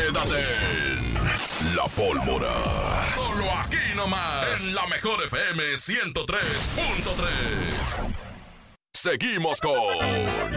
Quédate en La Pólvora. Solo aquí nomás, en la mejor FM 103.3. Seguimos con